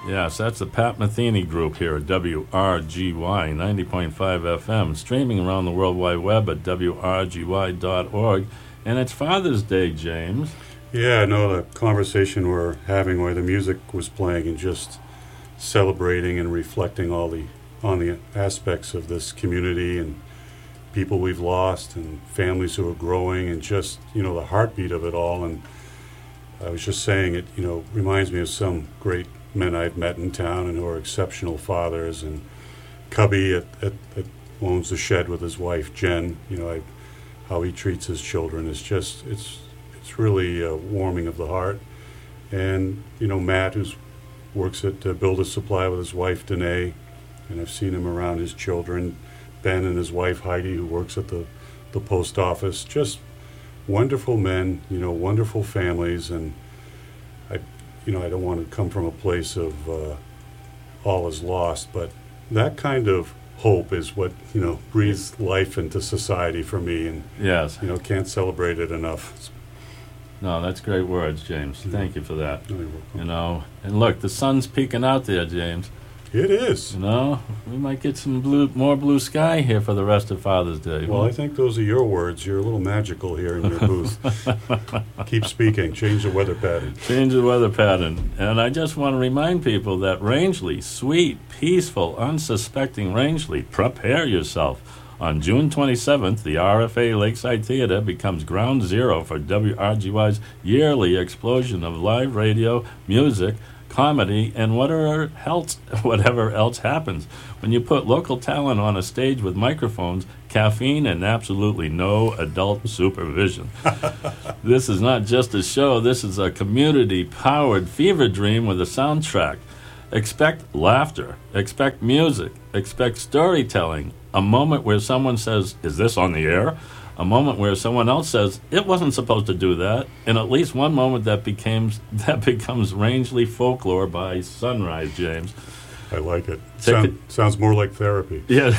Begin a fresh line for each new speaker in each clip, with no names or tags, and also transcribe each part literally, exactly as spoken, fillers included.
Yes, that's the Pat Metheny group here at W R G Y ninety point five F M, streaming around the World Wide Web at W R G Y dot org. And it's Father's Day, James.
Yeah, no, the conversation we're having where the music was playing and just celebrating and reflecting all the on the aspects of this community and people we've lost and families who are growing and just, you know, the heartbeat of it all. And I was just saying it, you know, reminds me of some great men I've met in town and who are exceptional fathers. And Cubby at, at, at owns the shed with his wife, Jen, you know, I, how he treats his children is just, it's it's really uh, warming of the heart. And, you know, Matt, who's works at uh, Builder Supply with his wife, Danae, and I've seen him around his children. Ben and his wife, Heidi, who works at the, the post office. Just wonderful men, you know, wonderful families. And, I, you know, I don't want to come from a place of uh, all is lost, but that kind of hope is what, you know, breathes life into society for me. And,
yes,
you know, can't celebrate it enough.
No, that's great words, James.
Yeah.
Thank you for that.
No, you're welcome.
You know, and look, the sun's peeking out there, James.
It is.
You know, we might get some blue, more blue sky here for the rest of Father's Day.
Well, I think those are your words. You're a little magical here in your booth. Keep speaking. Change the weather pattern.
Change the weather pattern. And I just want to remind people that Rangeley, sweet, peaceful, unsuspecting Rangeley, prepare yourself. On June twenty-seventh, the R F A Lakeside Theater becomes ground zero for W R G Y's yearly explosion of live radio, music, comedy, and whatever else, whatever else happens. When you put local talent on a stage with microphones, caffeine, and absolutely no adult supervision. This is not just a show. This is a community-powered fever dream with a soundtrack. Expect laughter. Expect music. Expect storytelling. A moment where someone says, "Is this on the air?" A moment where someone else says, "It wasn't supposed to do that." And at least one moment that becomes that becomes Rangeley folklore by sunrise, James.
I like it. Sound, sounds more like therapy.
Yeah,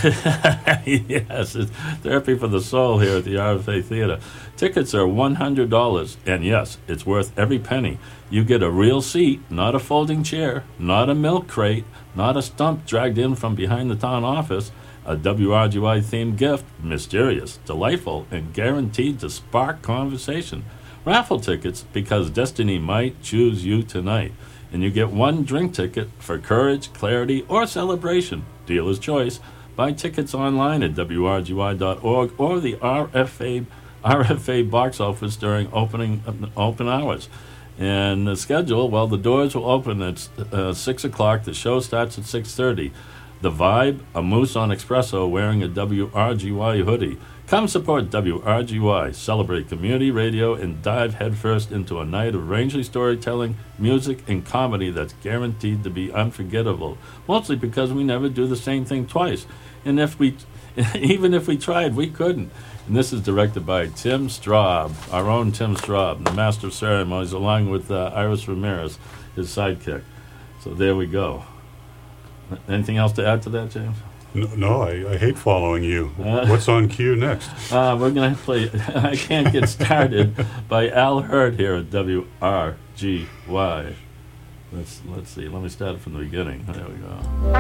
yes, it's therapy for the soul here at the R F A Theater. Tickets are one hundred dollars, and yes, it's worth every penny. You get a real seat, not a folding chair, not a milk crate, not a stump dragged in from behind the town office. A W R G Y-themed gift, mysterious, delightful, and guaranteed to spark conversation. Raffle tickets, because destiny might choose you tonight. And you get one drink ticket for courage, clarity, or celebration. Dealer's choice. Buy tickets online at W R G Y dot org or the R F A R F A box office during opening open hours. And the schedule, well, the doors will open at uh, six o'clock. The show starts at six thirty. The Vibe, a moose on espresso wearing a W R G Y hoodie. Come support W R G Y, celebrate community radio, and dive headfirst into a night of Rangeley storytelling, music, and comedy that's guaranteed to be unforgettable, mostly because we never do the same thing twice. And if we, even if we tried, we couldn't. And this is directed by Tim Straub, our own Tim Straub, the master of ceremonies, along with uh, Iris Ramirez, his sidekick. So there we go. Anything else to add to that, James?
No, no I, I hate following you.
Uh,
What's on cue next?
Uh, we're going to play I Can't Get Started by Al Hurd here at W R G Y. Let's, let's see. Let me start it from the beginning. There we go.